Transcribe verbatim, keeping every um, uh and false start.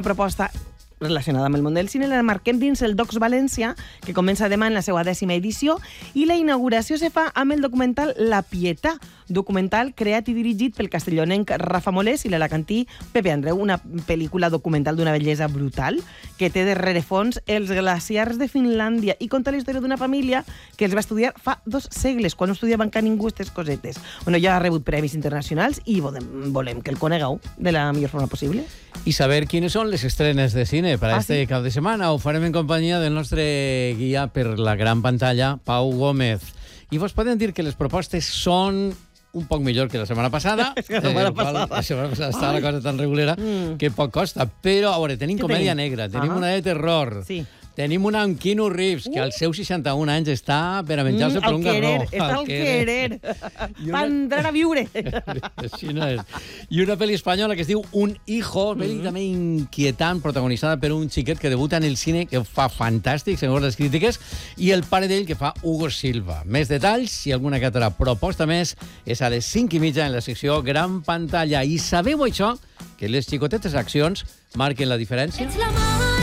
proposta relacionada amb el món del cine, la marquem dins el Docs València, que comença demà en la seva dècima edició, i la inauguració se fa amb el documental La Pietà, documental creat i dirigit pel castellonenc Rafa Molés i l'alacantí Pepe Andreu, una pel·lícula documental d'una bellesa brutal que té de rerefons els glaciars de Finlàndia i conta la història d'una família que els va estudiar fa dos segles, quan no estudiaven que ningú aquestes cosetes. Bueno, ja ha rebut premis internacionals i volem, volem que el conegueu de la millor forma possible. I saber quines són les estrenes de cine per a ah, este sí? cap de setmana. Ho farem en companyia del nostre guia per la gran pantalla, Pau Gómez. I vos podem dir que les propostes són un poc millor que la setmana passada. És que la setmana eh, passada. La setmana passada estava la cosa tan regulera mm. que poc costa. Però, a veure, tenim comèdia tenim? negra, tenim ah. una de terror, sí. tenim una amb Keanu Reeves, uh. que als seus seixanta-un anys està per a menjar-se mm, per un garró. Està al querer. Va entrar a viure. Així no és. I una pel·li espanyola que es diu Un hijo, mm. pel·li també inquietant, protagonitzada per un xiquet que debuta en el cine, que fa fantàstic, segons les crítiques, i el pare d'ell, que fa Hugo Silva. Més detalls i alguna que altra proposta més és a les cinc i mitja en la secció Gran Pantalla. I sabeu això? Que les xicotetes accions marquen la diferència?